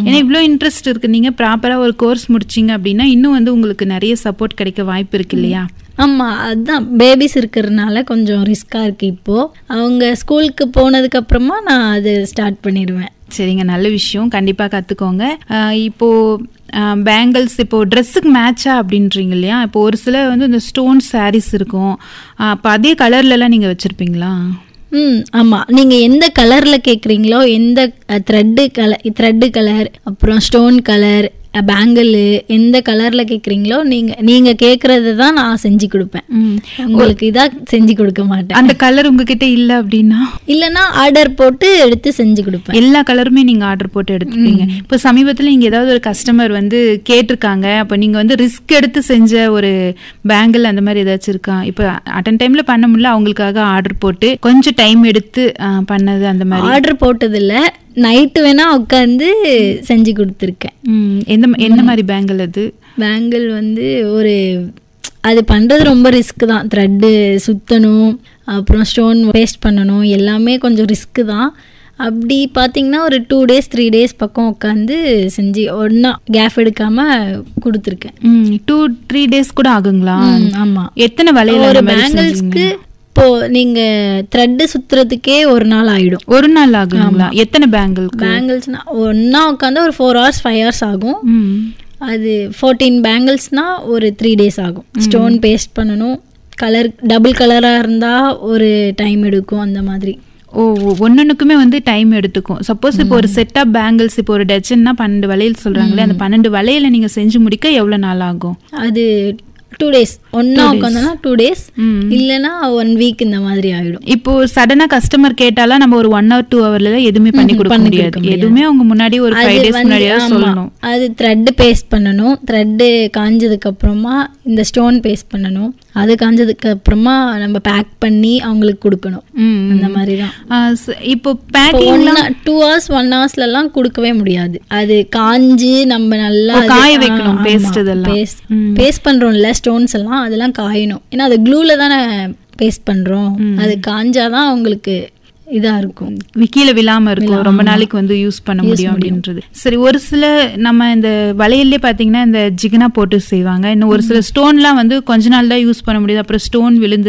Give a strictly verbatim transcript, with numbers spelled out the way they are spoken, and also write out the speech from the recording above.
ஏன்னா இவ்வளோ இன்ட்ரெஸ்ட் இருக்கு, நீங்க ப்ராப்பரா ஒரு கோர்ஸ் முடிச்சிங்க அப்படின்னா இன்னும் வந்து உங்களுக்கு நிறைய சப்போர்ட் கிடைக்க வாய்ப்பு இருக்கு இல்லையா? ஆமாம், அதுதான் பேபிஸ் இருக்கிறதுனால கொஞ்சம் ரிஸ்காக இருக்குது. இப்போது அவங்க ஸ்கூலுக்கு போனதுக்கப்புறமா நான் அது ஸ்டார்ட் பண்ணிடுவேன். சரிங்க, நல்ல விஷயம், கண்டிப்பாக கற்றுக்கோங்க. இப்போது பேங்கிள்ஸ் இப்போது ட்ரெஸ்ஸுக்கு மேட்சா அப்படின்றீங்க இல்லையா? இப்போ ஒரு சில வந்து இந்த ஸ்டோன் சாரீஸ் இருக்கும், அப்போ அதே கலர்லலாம் நீங்கள் வச்சுருப்பீங்களா? ம் ஆமாம், நீங்கள் எந்த கலரில் கேட்குறீங்களோ, எந்த த்ரெட்டு கலர் த்ரெட்டு கலர் அப்புறம் ஸ்டோன் கலர் பேங்கிள் எந்த கலரில் கேட்குறீங்களோ நீங்கள் நீங்கள் கேட்குறது தான் நான் செஞ்சு கொடுப்பேன். உங்களுக்கு இதாக செஞ்சு கொடுக்க மாட்டேன். அந்த கலர் உங்ககிட்ட இல்லை அப்படின்னா இல்லைன்னா ஆர்டர் போட்டு எடுத்து செஞ்சு கொடுப்பேன். எல்லா கலருமே நீங்கள் ஆர்டர் போட்டு எடுத்துப்பீங்க. இப்போ சமீபத்தில் நீங்கள் ஏதாவது ஒரு கஸ்டமர் வந்து கேட்டிருக்காங்க, அப்போ நீங்கள் வந்து ரிஸ்க் எடுத்து செஞ்ச ஒரு பேங்கிள் அந்த மாதிரி ஏதாச்சும் இருக்கா? இப்போ அட்டன் டைமில் பண்ண முடியல, அவங்களுக்காக ஆர்டர் போட்டு கொஞ்சம் டைம் எடுத்து பண்ணது அந்த மாதிரி? ஆர்டர் போட்டதில்லை, நைட்டு வேணா உட்காந்து செஞ்சு கொடுத்துருக்கேன். எந்த என்ன மாதிரி பேங்கிள் அது? பேங்கிள் வந்து ஒரு அது பண்ணுறது ரொம்ப ரிஸ்க் தான். த்ரெட்டு சுற்றணும், அப்புறம் ஸ்டோன் பேஸ்ட் பண்ணணும், எல்லாமே கொஞ்சம் ரிஸ்க்கு தான். அப்படி பார்த்தீங்கன்னா ஒரு டூ டேஸ் த்ரீ டேஸ் பக்கம் உட்காந்து செஞ்சு ஒன்றா கேப் எடுக்காமல் கொடுத்துருக்கேன். டூ த்ரீ டேஸ் கூட ஆகுங்களா? ஆமாம். எத்தனை வளையல்? ஒரு பேங்கிள்ஸ்க்கு இப்போ நீங்க த்ரெட் சுத்துறதுக்கே ஒரு நாள் ஆயிடும். ஒரு நாள் ஆகுங்களா? எத்தனை பேங்கிள்? பேங்கிள்ஸ்னா ஒன்னா உட்காந்து ஒரு ஃபோர் ஹவர்ஸ் ஃபைவ் ஹவர்ஸ் ஆகும். அது ஃபோர்டீன் பேங்கிள்ஸ்னா ஒரு த்ரீ டேஸ் ஆகும். ஸ்டோன் பேஸ்ட் பண்ணணும், கலர் டபுள் கலராக இருந்தால் ஒரு டைம் எடுக்கும், அந்த மாதிரி. ஓ, ஒன்னொன்னுக்குமே வந்து டைம் எடுத்துக்கும். சப்போஸ் இப்போ ஒரு செட் ஆஃப் பேங்கிள்ஸ் இப்போ ஒரு டஜன்னா பன்னெண்டு வளையல் சொல்றாங்களே, அந்த பன்னெண்டு வளையல நீங்க செஞ்சு முடிக்க எவ்வளவு நாள் ஆகும்? அது டூ டேஸ் ஒன்னா உட்காந்தோம்னா டூ டேஸ் இல்லைன்னா ஒன் வீக் இந்த மாதிரி ஆயிடும். இப்போ சடனா கஸ்டமர் கேட்டாலும் நம்ம ஒரு ஒன் ஹவர் டூ ஹவர்ல எதுவுமே பண்ணி கொடுக்க முடியாது. எதுவுமே அவங்க முன்னாடி ஒரு ஃபைவ் டேஸ் முன்னாடியே சொல்லணும். அது த்ரெட் பேஸ்ட் பண்ணணும், த்ரெட் காஞ்சதுக்கு அப்புறமா இந்த ஸ்டோன் பேஸ்ட் பண்ணணும், அது காஞ்சதுக்கு அப்புறமா நம்ம பேக் பண்ணி அவங்களுக்கு கொடுக்கணும். அந்த மாதிரி தான். இப்போ பேக்கிங் டூ ஹவர்ஸ் ஒன் ஹவர்ஸ்லாம் கொடுக்கவே முடியாது. அது காஞ்சி நம்ம நல்லா காய வைக்கணும். பேஸ்ட் இதெல்லாம் பேஸ்ட் பண்றோம்ல ஸ்டோன்ஸ் எல்லாம், அதெல்லாம் காயணும். ஏன்னா அது க்ளூல தானே பேஸ்ட் பண்றோம், அது காஞ்சாதான் அவங்களுக்கு இதா இருக்கும், கீழே விழாம இருக்கும், ரொம்ப நாளைக்கு வந்து யூஸ் பண்ண முடியும் அப்படின்றது. சரி, ஒரு சில நம்ம இந்த வளையல்லே பாத்தீங்கன்னா இந்த ஜிகனா போட்டு செய்வாங்க. இன்னும் ஒரு சில ஸ்டோன்லாம் வந்து கொஞ்ச நாள் தான் யூஸ் பண்ண முடியுது, அப்புறம் ஸ்டோன் விழுந்து